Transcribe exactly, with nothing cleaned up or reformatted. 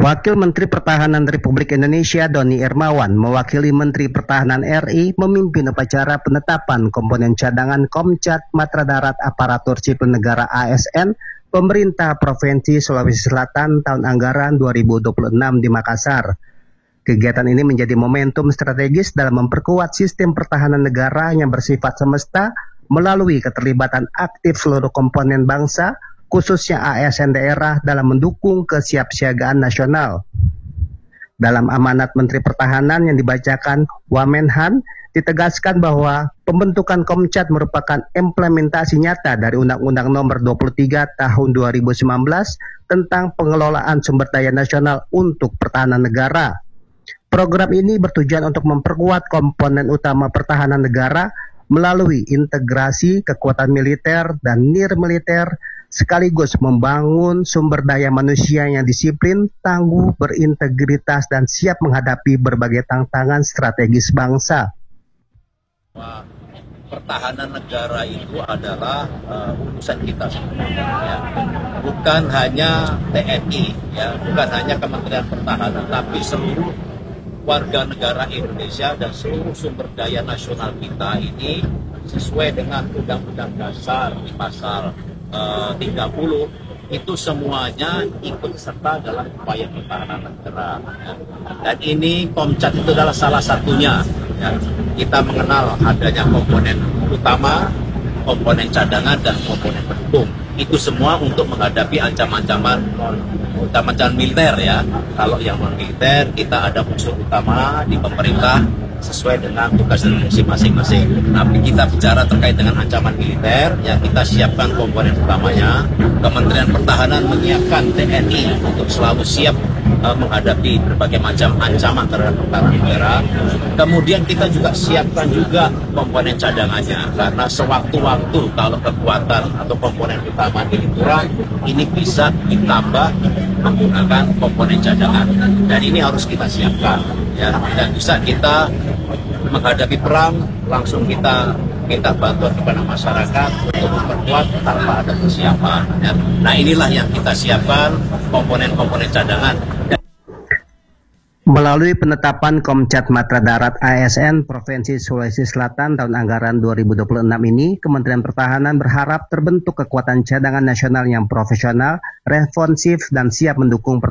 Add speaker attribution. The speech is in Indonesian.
Speaker 1: Wakil Menteri Pertahanan Republik Indonesia Doni Hermawan mewakili Menteri Pertahanan R I memimpin upacara penetapan komponen cadangan Komcat Matra Darat Aparatur Sipil Negara A S N Pemerintah Provinsi Sulawesi Selatan tahun anggaran dua ribu dua puluh enam di Makassar. Kegiatan ini menjadi momentum strategis dalam memperkuat sistem pertahanan negara yang bersifat semesta melalui keterlibatan aktif seluruh komponen bangsa, khususnya A S N daerah dalam mendukung kesiapsiagaan nasional. Dalam amanat Menteri Pertahanan yang dibacakan Wamenhan, ditegaskan bahwa pembentukan Komcat merupakan implementasi nyata dari Undang-Undang Nomor dua puluh tiga Tahun dua ribu sembilan belas tentang pengelolaan sumber daya nasional untuk pertahanan negara. Program ini bertujuan untuk memperkuat komponen utama pertahanan negara melalui integrasi kekuatan militer dan nirmiliter, sekaligus membangun sumber daya manusia yang disiplin, tangguh, berintegritas, dan siap menghadapi berbagai tantangan strategis bangsa.
Speaker 2: Pertahanan negara itu adalah uh, urusan kita semua, ya. Bukan hanya T N I, ya, bukan hanya Kementerian Pertahanan, tapi seluruh warga negara Indonesia dan seluruh sumber daya nasional kita ini sesuai dengan Undang-Undang Dasar di pasal uh, tiga puluh itu semuanya ikut serta dalam upaya pertahanan negara, ya. Dan ini Komcat itu adalah salah satunya, ya. Kita mengenal adanya komponen utama, komponen cadangan, dan komponen pendukung. Itu semua untuk menghadapi ancaman-ancaman ancaman militer, ya. Kalau yang non militer kita ada unsur utama di pemerintah sesuai dengan tugas dan fungsi masing-masing. Tapi kita bicara terkait dengan ancaman militer, ya, kita siapkan komponen utamanya. Kementerian Pertahanan menyiapkan T N I untuk selalu siap uh, menghadapi berbagai macam ancaman terhadap pertahanan negara. Kemudian kita juga siapkan juga komponen cadangannya, karena sewaktu-waktu kalau kekuatan atau komponen utama ini kurang, ini bisa ditambah menggunakan komponen cadangan. Dan ini harus kita siapkan, ya, dan bisa kita menghadapi perang langsung kita minta bantuan kepada masyarakat untuk memperkuat tanpa ada persiapan, ya. Nah, inilah yang kita siapkan, komponen-komponen cadangan.
Speaker 1: Melalui penetapan Komcat Matra Darat A S N Provinsi Sulawesi Selatan tahun anggaran dua ribu dua puluh enam ini, Kementerian Pertahanan berharap terbentuk kekuatan cadangan nasional yang profesional, responsif, dan siap mendukung pertahanan